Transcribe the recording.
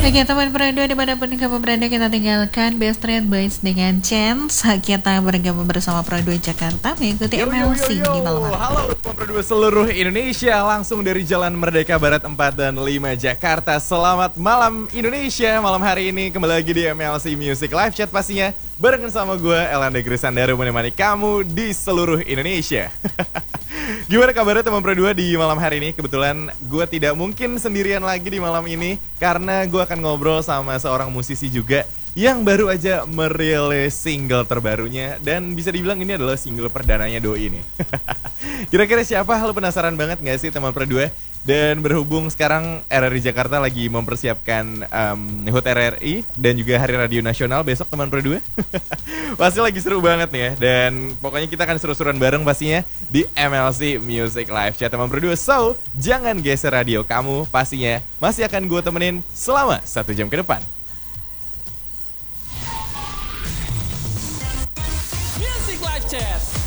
Oke teman berdua dimanapun kamu berada, kita tinggalkan Backstreet Boys dengan Chance. Kita bergabung bersama Pro2 Jakarta mengikuti MLC di malam hari. Halo teman Pro2 seluruh Indonesia, langsung dari Jalan Merdeka Barat 4 dan 5 Jakarta. Selamat malam Indonesia. Malam hari ini kembali lagi di MLC Music Live Chat pastinya barengan sama gue Elanda Grisandaro menemani kamu di seluruh Indonesia. Gimana kabarnya teman Pro2 di malam hari ini? Kebetulan gue tidak mungkin sendirian lagi di malam ini karena gue akan ngobrol sama seorang musisi juga yang baru aja merilis single terbarunya dan bisa dibilang ini adalah single perdananya Doi ini. Kira-kira siapa? Lo penasaran banget gak sih teman Pro2? Dan berhubung sekarang RRI Jakarta lagi mempersiapkan HUT RRI dan juga Hari Radio Nasional besok teman Pro2. Pasti lagi seru banget nih ya. Dan pokoknya kita akan seru-seruan bareng pastinya di MLC Music Live Chat teman Pro2. So, jangan geser radio kamu, pastinya masih akan gue temenin selama 1 jam ke depan. Music Live Chat.